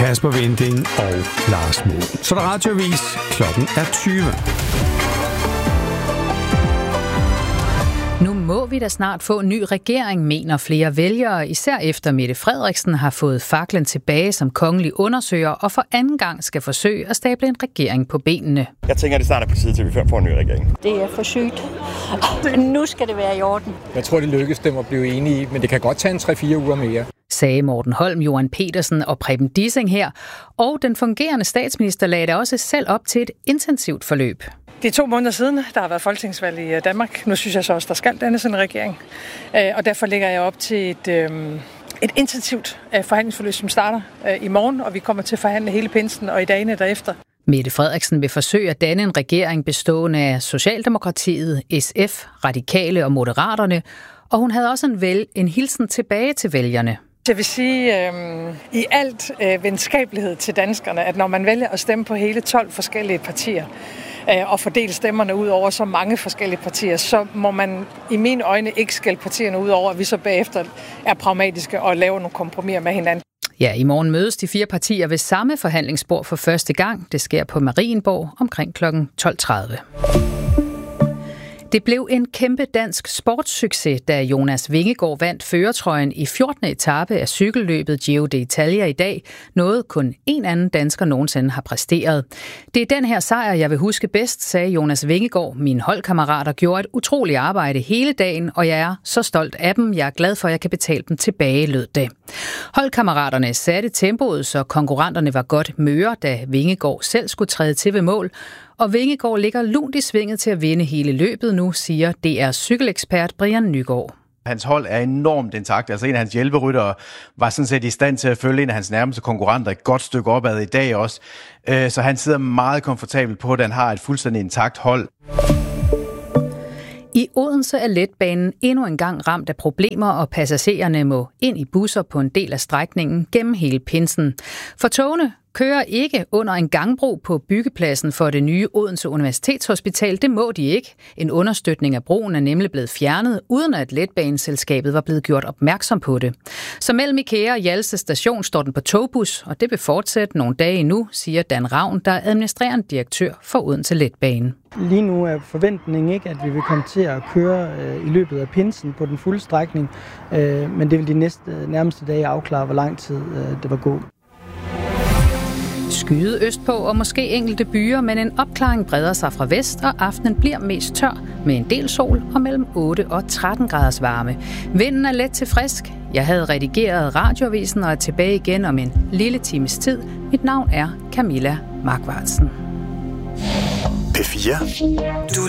Kasper Winding og Lars Moen. Så der radiovis. Klokken er 20. Nu må vi da snart få en ny regering, mener flere vælgere, især efter Mette Frederiksen har fået faklen tilbage som kongelig undersøger og for anden gang skal forsøge at stable en regering på benene. Jeg tænker, det snart er på tide til, vi får en ny regering. Det er for sygt. Nu skal det være i orden. Jeg tror, det lykkes dem at blive enige i, men det kan godt tage en 3-4 uger mere. Sagde Morten Holm, Johan Petersen og Preben Dissing her. Og den fungerende statsminister lagde da også selv op til et intensivt forløb. Det er 2 måneder siden, der har været folketingsvalg i Danmark. Nu synes jeg så også, der skal dannes en regering. Og derfor lægger jeg op til et intensivt forhandlingsforløb, som starter i morgen, og vi kommer til at forhandle hele pinsen og i dagene derefter. Mette Frederiksen vil forsøge at danne en regering bestående af Socialdemokratiet, SF, Radikale og Moderaterne, og hun havde også en hilsen tilbage til vælgerne. Jeg vil sige i alt venskabelighed til danskerne, at når man vælger at stemme på hele 12 forskellige partier, og fordele stemmerne ud over så mange forskellige partier, så må man i mine øjne ikke skælde partierne ud over, at vi så bagefter er pragmatiske og laver nogle kompromiser med hinanden. Ja, i morgen mødes de 4 partier ved samme forhandlingsbord for første gang. Det sker på Marienborg omkring kl. 12.30. Det blev en kæmpe dansk sportssucces, da Jonas Vingegaard vandt førertrøjen i 14. etape af cykelløbet Giro d'Italia i dag. Noget kun en anden dansker nogensinde har præsteret. Det er den her sejr, jeg vil huske bedst, sagde Jonas Vingegaard. Mine holdkammerater gjorde et utroligt arbejde hele dagen, og jeg er så stolt af dem. Jeg er glad for, at jeg kan betale dem tilbage, lød det. Holdkammeraterne satte tempoet, så konkurrenterne var godt møre, da Vingegaard selv skulle træde til ved mål. Og Vingegaard ligger lunt i svinget til at vinde hele løbet nu, siger DR cykelekspert Brian Nygaard. Hans hold er enormt intakt. Altså en af hans hjælperyttere var sådan set i stand til at følge en af hans nærmeste konkurrenter et godt stykke opad i dag også. Så han sidder meget komfortabelt på, at han har et fuldstændig intakt hold. I Odense er letbanen endnu engang ramt af problemer, og passagererne må ind i busser på en del af strækningen gennem hele pinsen. For togene kører ikke under en gangbro på byggepladsen for det nye Odense Universitetshospital. Det må de ikke. En understøtning af broen er nemlig blevet fjernet, uden at letbaneselskabet var blevet gjort opmærksom på det. Så mellem IKEA og Hjalse station står den på togbus, og det vil fortsætte nogle dage endnu, siger Dan Ravn, der er administrerende direktør for Odense Letbane. Lige nu er forventningen ikke, at vi vil komme til at køre i løbet af pinsen på den fulde strækning, men det vil de nærmeste dage afklare, hvor lang tid det var gå. Skyet østpå og måske enkelte byer, men en opklaring breder sig fra vest, og aftenen bliver mest tør med en del sol og mellem 8 og 13 graders varme. Vinden er let til frisk. Jeg havde redigeret radioavisen og er tilbage igen om en lille times tid. Mit navn er Camilla Markvartsen. P4. Du